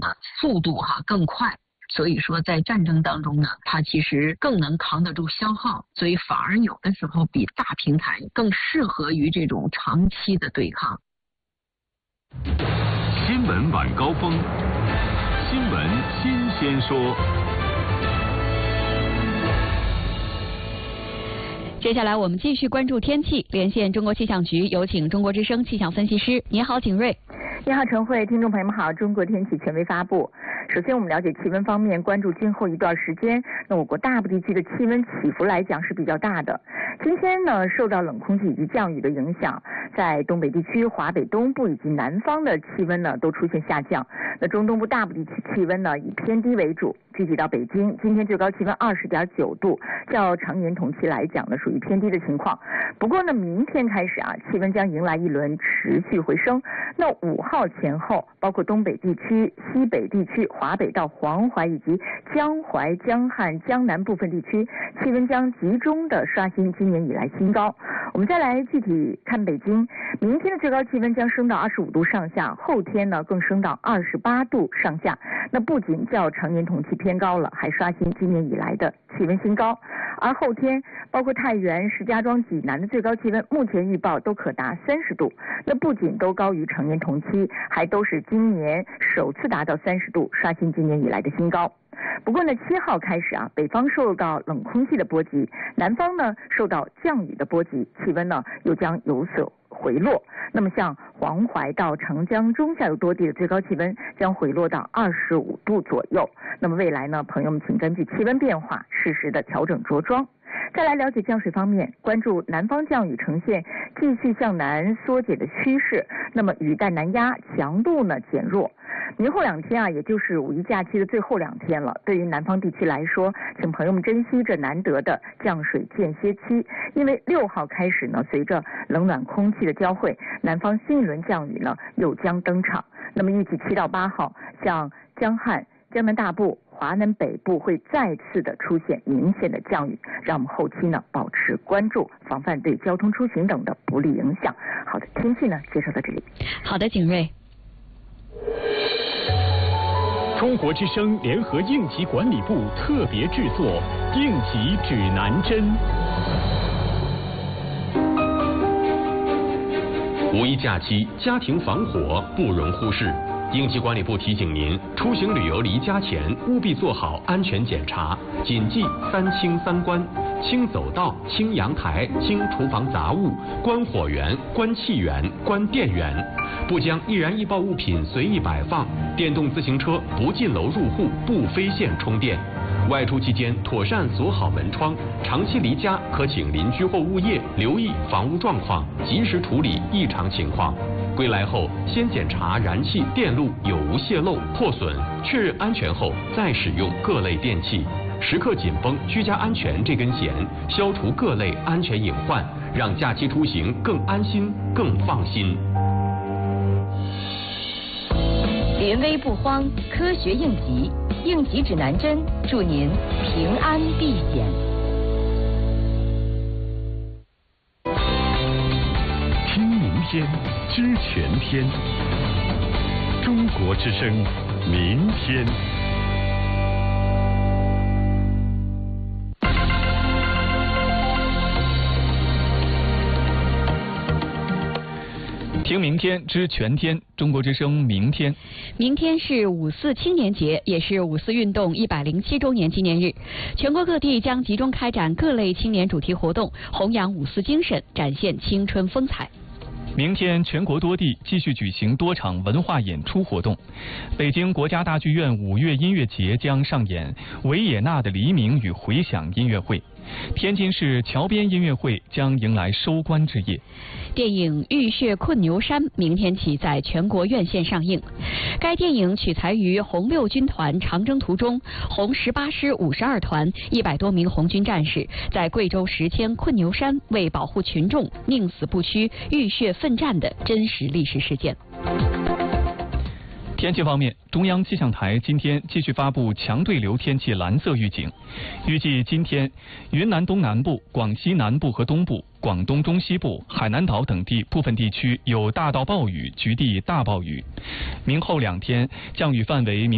速度更快。所以说在战争当中呢，它其实更能扛得住消耗，所以反而有的时候比大平台更适合于这种长期的对抗。 新闻晚高峰，新闻新鲜说。 接下来我们继续关注天气，连线中国气象局，有请中国之声气象分析师。你好，景睿。 你好，陈慧，听众朋友们好。中国天气权威发布。首先我们了解气温方面，关注今后一段时间，那我国大部地区的气温起伏来讲是比较大的。今天呢，受到冷空气以及降雨的影响，在东北地区、华北东部以及南方的气温呢都出现下降。那中东部大部地区气温呢以偏低为主。具体到北京，今天最高气温20.9度，较常年同期来讲呢属于偏低的情况。不过呢，明天开始气温将迎来一轮持续回升。那5号前后，包括东北地区、西北地区、华北到黄淮以及江淮、江汉、江南部分地区，气温将集中的刷新今年以来新高。我们再来具体看北京，明天的最高气温将升到25度上下，后天呢更升到28度上下。那不仅较常年同期偏高了，还刷新今年以来的气温新高。而后天包括太原、石家庄、济南的最高气温目前预报都可达30度，那不仅都高于常年同期，还都是今年首次达到30度，刷新今年以来的新高。不过呢，7号开始北方受到冷空气的波及，南方呢受到降雨的波及，气温呢又将有所回落。那么像黄淮到长江中下游多地的最高气温将回落到25度左右。那么未来呢，朋友们请根据气温变化适时的调整着装。再来了解降水方面，关注南方降雨呈现继续向南缩减的趋势，那么雨带南压，强度呢减弱。明后2天也就是5一假期的最后2天了，对于南方地区来说，请朋友们珍惜这难得的降水间歇期，因为6号开始呢，随着冷暖空气的交汇，南方新一轮降雨呢又将登场。那么预计7到8号，像江汉、江南大部、华南北部会再次的出现明显的降雨，让我们后期呢保持关注，防范对交通出行等的不利影响。好的，天气呢介绍到这里。 好的，景睿。 中国之声联合应急管理部特别制作应急指南针。5一假期，家庭防火不容忽视。应急管理部提醒您，出行旅游离家前务必做好安全检查，谨记3清3关：清走道、清阳台、清厨房杂物，关火源、关气源、关电源。不将易燃易爆物品随意摆放，电动自行车不进楼入户，不飞线充电。外出期间妥善锁好门窗，长期离家可请邻居或物业留意房屋状况，及时处理异常情况。归来后先检查燃气电路有无泄漏破损，确认安全后再使用各类电器。时刻紧绷居家安全这根弦，消除各类安全隐患，让假期出行更安心更放心。 临危不慌，科学应急，应急指南针，祝您平安避险。 听明天，知全天。中国之声，明天。 听明天，知全天。中国之声，明天。 明天是5·4青年节，也是5·4运动107周年纪念日。全国各地将集中开展各类青年主题活动，弘扬5·4精神，展现青春风采。 明天，全国多地继续举行多场文化演出活动。北京国家大剧院5月音乐节将上演维也纳的黎明与回响音乐会。天津市桥边音乐会将迎来收官之夜。 电影《浴血困牛山》明天起在全国院线上映。该电影取材于红六军团长征途中，红18师52团100多名红军战士在贵州石阡困牛山为保护群众宁死不屈、浴血奋战的真实历史事件。 天气方面，中央气象台今天继续发布强对流天气蓝色预警，预计今天云南东南部、广西南部和东部、广东中西部、海南岛等地部分地区有大到暴雨，局地大暴雨。明后2天降雨范围